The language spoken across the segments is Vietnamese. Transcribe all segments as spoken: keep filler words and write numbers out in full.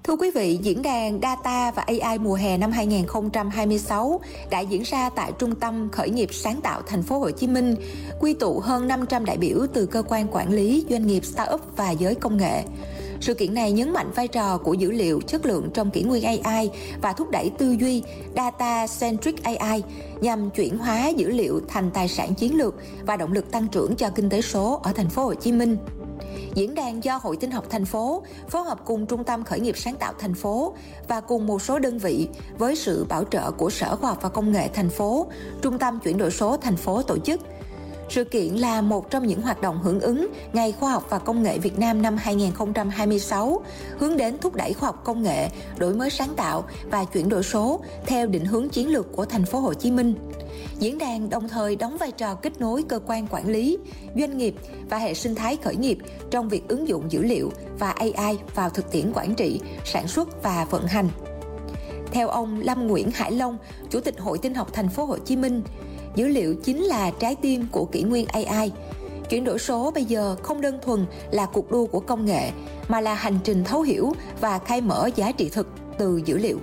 Thưa quý vị, diễn đàn Data và a i mùa hè năm hai nghìn không trăm hai mươi sáu đã diễn ra tại Trung tâm Khởi nghiệp Sáng tạo Thành phố Hồ Chí Minh, quy tụ hơn năm trăm đại biểu từ cơ quan quản lý, doanh nghiệp, startup và giới công nghệ. Sự kiện này nhấn mạnh vai trò của dữ liệu chất lượng trong kỷ nguyên a i và thúc đẩy tư duy Data-centric a i nhằm chuyển hóa dữ liệu thành tài sản chiến lược và động lực tăng trưởng cho kinh tế số ở Thành phố Hồ Chí Minh. Diễn đàn do Hội Tin học thành phố phối hợp cùng Trung tâm Khởi nghiệp Sáng tạo thành phố và cùng một số đơn vị với sự bảo trợ của Sở Khoa học và Công nghệ thành phố, Trung tâm Chuyển đổi số thành phố tổ chức. Sự kiện là một trong những hoạt động hưởng ứng Ngày Khoa học và Công nghệ Việt Nam năm hai nghìn không trăm hai mươi sáu, hướng đến thúc đẩy khoa học công nghệ, đổi mới sáng tạo và chuyển đổi số theo định hướng chiến lược của Thành phố Hồ Chí Minh. Diễn đàn đồng thời đóng vai trò kết nối cơ quan quản lý, doanh nghiệp và hệ sinh thái khởi nghiệp trong việc ứng dụng dữ liệu và a i vào thực tiễn quản trị, sản xuất và vận hành. Theo ông Lâm Nguyễn Hải Long, Chủ tịch Hội Tin học Thành phố Hồ Chí Minh, dữ liệu chính là trái tim của kỷ nguyên a i. Chuyển đổi số bây giờ không đơn thuần là cuộc đua của công nghệ, mà là hành trình thấu hiểu và khai mở giá trị thực từ dữ liệu.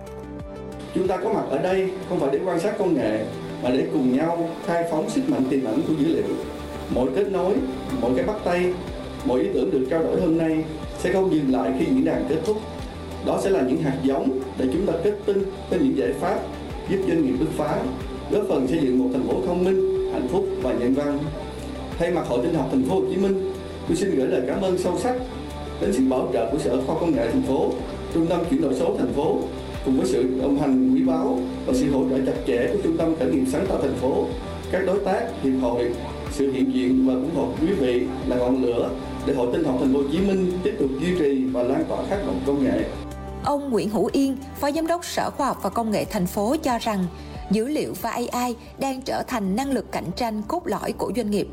Chúng ta có mặt ở đây không phải để quan sát công nghệ, mà để cùng nhau khai phóng sức mạnh tiềm ẩn của dữ liệu. Mỗi kết nối, mỗi cái bắt tay, mỗi ý tưởng được trao đổi hôm nay sẽ không dừng lại khi diễn đàn kết thúc. Đó sẽ là những hạt giống để chúng ta kết tinh với những giải pháp giúp doanh nghiệp bứt phá, góp phần xây dựng một thành phố thông minh, hạnh phúc và nhân văn. Thay mặt Hội Tin học Thành phố Hồ Chí Minh, tôi xin gửi lời cảm ơn sâu sắc đến sự bảo trợ của Sở Khoa học Công nghệ thành phố, Trung tâm Chuyển đổi số thành phố, cùng với sự đồng hành quý báu và sự hỗ trợ chặt chẽ của Trung tâm Khởi nghiệp Sáng tạo thành phố, các đối tác, hiệp hội, sự hiện diện và ủng hộ quý vị là ngọn lửa để Hội Tin học Thành phố Hồ Chí Minh tiếp tục duy trì và lan tỏa khát vọng công nghệ. Ông Nguyễn Hữu Yên, Phó Giám đốc Sở Khoa học và Công nghệ thành phố cho rằng dữ liệu và a i đang trở thành năng lực cạnh tranh cốt lõi của doanh nghiệp